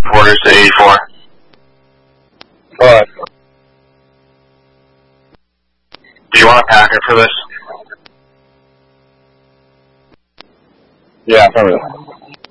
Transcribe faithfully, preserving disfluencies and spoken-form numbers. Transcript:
Quarters to eighty-four. Alright. Do you want a packer for this? Yeah, affirmative.